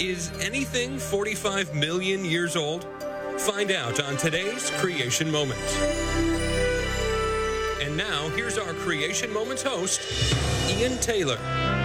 Is anything 45 million years old? Find out on today's Creation Moment. And now, here's our Creation Moments host, Ian Taylor.